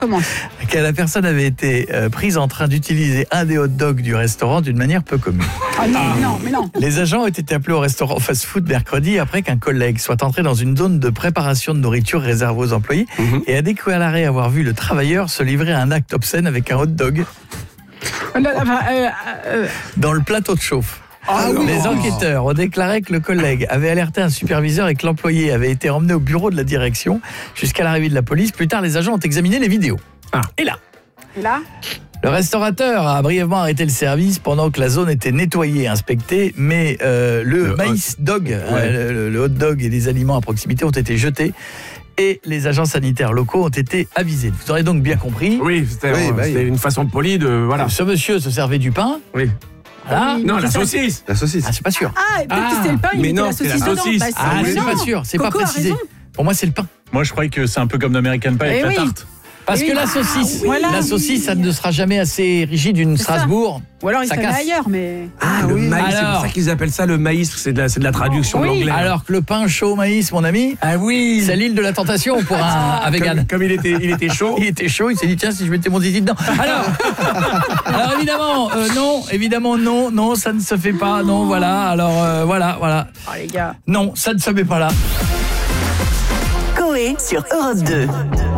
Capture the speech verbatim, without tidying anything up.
Comment ? Que la personne avait été euh, prise en train d'utiliser un des hot dogs du restaurant d'une manière peu commune. Ah non, mais non, mais non. Les agents ont été appelés au restaurant fast-food mercredi après qu'un collègue soit entré dans une zone de préparation de nourriture réservée aux employés mmh. et a déclaré avoir vu le travailleur se livrer à un acte obscène avec un hot dog euh, euh, euh, dans le plateau de chauffe. Ah oui. Les enquêteurs ont déclaré que le collègue avait alerté un superviseur et que l'employé avait été emmené au bureau de la direction jusqu'à l'arrivée de la police. Plus tard, les agents ont examiné les vidéos. Ah. Et là Et là Le restaurateur a brièvement arrêté le service pendant que la zone était nettoyée et inspectée, mais euh, le, le maïs hot... dog, ouais. euh, le, le hot dog et les aliments à proximité ont été jetés. Et les agents sanitaires locaux ont été avisés. Vous aurez donc bien compris. Oui, c'était, oui, bah, c'était une façon polie de... Voilà. Ce monsieur se servait du pain. Oui. Voilà. Non, la saucisse. La saucisse. Ah, c'est pas sûr. Ah, peut-être ah, que c'était le pain, il mais non, la saucisse. La saucisse. Bah, c'est ah, c'est pas sûr, c'est Coco pas précisé. Pour moi, c'est le pain. Moi, je croyais que c'est un peu comme l'American Pie avec oui. la tarte. Parce oui. que la saucisse, ah, voilà. la saucisse, ça ne sera jamais assez rigide d'une Strasbourg. Ou alors il ça se met casse. ailleurs, mais... Ah, le oui. maïs, Alors... c'est pour ça qu'ils appellent ça le maïs, c'est de la, c'est de la traduction oui. de l'anglais. Alors que le pain chaud au maïs, mon ami, ah oui, c'est l'île de la tentation pour un, un vegan. Comme, comme il était, il était chaud. Il était chaud, il s'est dit tiens si je mettais mon zizi dedans. Alors, alors évidemment, euh, non, évidemment non, non, ça ne se fait pas, non, voilà, alors euh, voilà, voilà. Oh les gars. Non, ça ne se fait pas là. Coé sur Europe deux.